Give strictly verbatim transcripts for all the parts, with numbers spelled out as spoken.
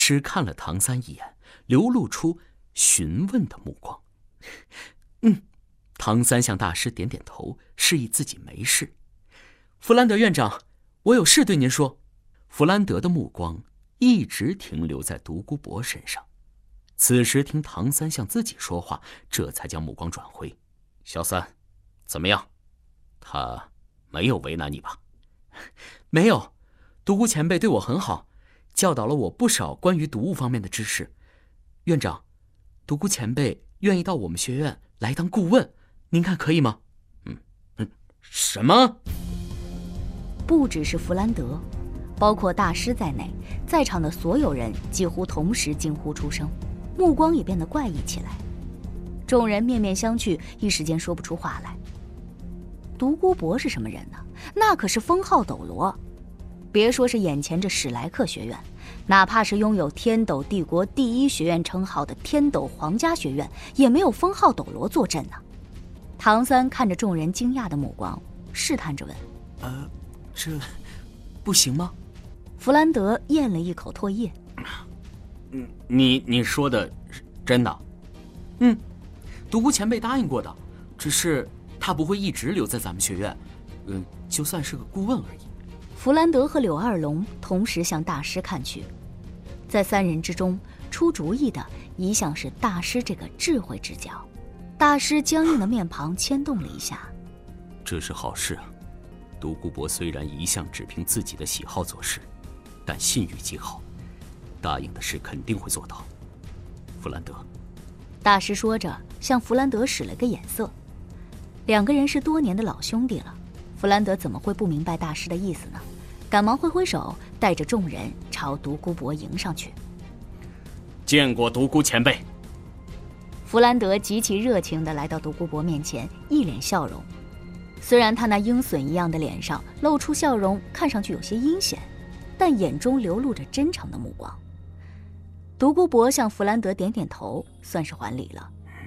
只看了唐三一眼，流露出询问的目光。嗯，唐三向大师点点头，示意自己没事。弗兰德院长，我有事对您说。弗兰德的目光一直停留在独孤博身上，此时听唐三向自己说话，这才将目光转回。小三，怎么样？他没有为难你吧？没有，独孤前辈对我很好，教导了我不少关于读物方面的知识。院长，独孤前辈愿意到我们学院来当顾问，您看可以吗？嗯嗯，什么？ 不只是弗兰德，包括大师在内，在场的所有人几乎同时惊呼出声，目光也变得怪异起来。众人面面相觑，一时间说不出话来。独孤博是什么人呢？那可是封号斗罗，别说是眼前这史莱克学院，哪怕是拥有天斗帝国第一学院称号的天斗皇家学院，也没有封号斗罗坐镇呢。唐三看着众人惊讶的目光，试探着问： 呃，这不行吗？ 弗兰德咽了一口唾液。 你你说的是真的？嗯，独孤前辈答应过的，只是他不会一直留在咱们学院，嗯，就算是个顾问而已。 弗兰德和柳二龙同时向大师看去，在三人之中，出主意的一向是大师这个智慧之角。大师僵硬的面庞牵动了一下。 这是好事啊！独孤博虽然一向只凭自己的喜好做事，但信誉极好，答应的事肯定会做到。弗兰德， 大师说着，向弗兰德使了个眼色。两个人是多年的老兄弟了，弗兰德怎么会不明白大师的意思呢？赶忙挥挥手，带着众人朝独孤博迎上去。 见过独孤前辈。 弗兰德极其热情地来到独孤博面前，一脸笑容。虽然他那鹰隼一样的脸上露出笑容，看上去有些阴险，但眼中流露着真诚的目光。独孤博向弗兰德点点头，算是还礼了。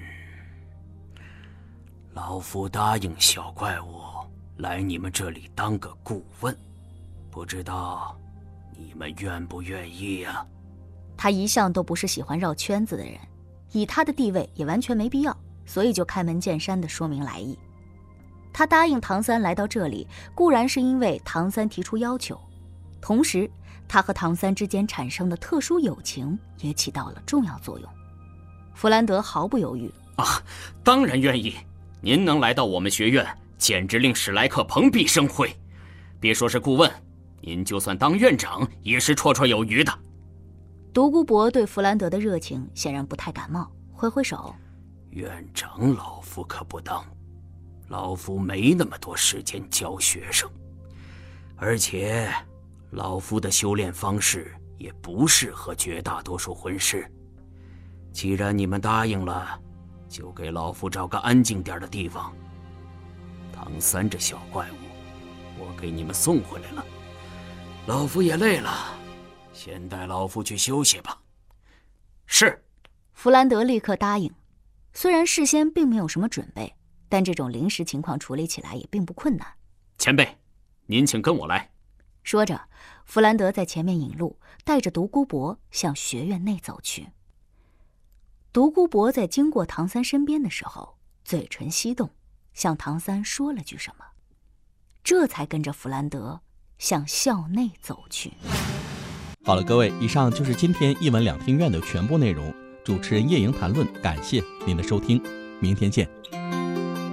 老夫答应小怪物来你们这里当个顾问，不知道你们愿不愿意呀？ 他一向都不是喜欢绕圈子的人，以他的地位也完全没必要，所以就开门见山地说明来意。他答应唐三来到这里，固然是因为唐三提出要求，同时他和唐三之间产生的特殊友情也起到了重要作用。弗兰德毫不犹豫： 啊，当然愿意！您能来到我们学院，简直令史莱克蓬荜生辉。别说是顾问，您就算当院长也是绰绰有余的。 独孤博对弗兰德的热情显然不太感冒，挥挥手： 院长老夫可不当，老夫没那么多时间教学生，而且老夫的修炼方式也不适合绝大多数魂师。既然你们答应了，就给老夫找个安静点的地方。唐三这小怪物，我给你们送回来了，老夫也累了，先带老夫去休息吧。是。 弗兰德立刻答应。虽然事先并没有什么准备，但这种临时情况处理起来也并不困难。 前辈，您请跟我来。 说着，弗兰德在前面引路，带着独孤博向学院内走去。独孤博在经过唐三身边的时候，嘴唇翕动，向唐三说了句什么，这才跟着弗兰德向校内走去。 好了，各位，以上就是今天一文两厅院的全部内容。主持人叶莹谈论，感谢您的收听，明天见。